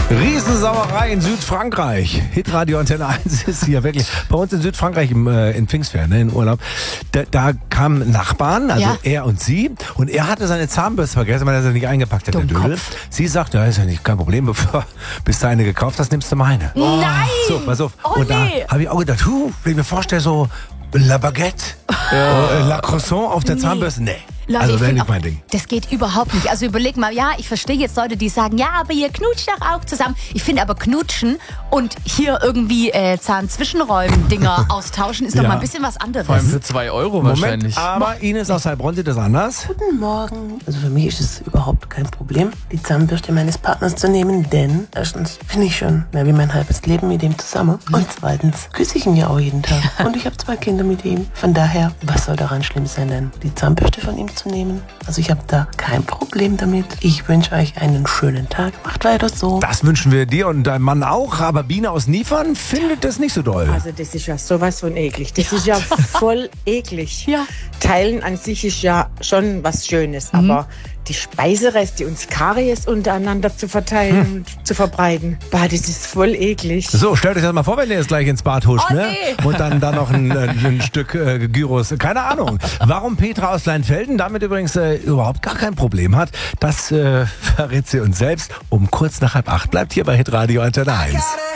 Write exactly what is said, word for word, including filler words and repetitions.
Riesensauerei in Südfrankreich. Hitradio Antenne eins ist hier wirklich. Bei uns in Südfrankreich im, äh, in Pfingstferien, ne, in Urlaub. Da, da kamen Nachbarn, also ja. er und sie. Und er hatte seine Zahnbürste vergessen, weil er sie nicht eingepackt hat, der Dödel. Sie sagt, ja, ist ja nicht kein Problem, bevor bis du eine gekauft hast, nimmst du meine. Nein! So, pass auf. Oh, und nee. da habe ich auch gedacht, huh, wenn ich mir vorstelle, so La Baguette, ja. äh, La Croissant auf der nee. Zahnbürste, nee. Leute, also wäre nicht auch, mein Ding. Das geht überhaupt nicht. Also überleg mal, ja, ich verstehe jetzt Leute, die sagen, ja, aber ihr knutscht doch auch zusammen. Ich finde aber knutschen und hier irgendwie äh, Zahnzwischenräumen-Dinger austauschen ist ja. doch mal ein bisschen was anderes. Vor allem für zwei Euro wahrscheinlich. Moment, aber Ines aus Heilbronn sieht das anders. Guten Morgen. Also für mich ist es überhaupt kein Problem, die Zahnbürste meines Partners zu nehmen, denn erstens bin ich schon mehr wie mein halbes Leben mit ihm zusammen und zweitens küsse ich ihn ja auch jeden Tag und ich habe zwei Kinder mit ihm. Von daher, was soll daran schlimm sein denn, die Zahnbürste von ihm zu nehmen? Also ich habe da kein Problem damit. Ich wünsche euch einen schönen Tag. Macht weiter so. Das wünschen wir dir und deinem Mann auch, aber Biene aus Niefern findet das nicht so doll. Also das ist ja sowas von eklig. Das ja. ist ja voll eklig. Ja. Teilen an sich ist ja schon was Schönes, mhm. aber die Speisereste und das Karies untereinander zu verteilen hm. und zu verbreiten, bah, das ist voll eklig. So, stellt euch das mal vor, wenn ihr jetzt gleich ins Bad huscht, oh, ne? Nee. Und dann, dann noch ein, ein Stück äh, Gyros. Keine Ahnung. Warum Petra aus Leinfelden damit übrigens äh, überhaupt gar kein Problem hat, das äh, verrät sie uns selbst um kurz nach halb acht. Bleibt hier bei Hitradio Antenne eins.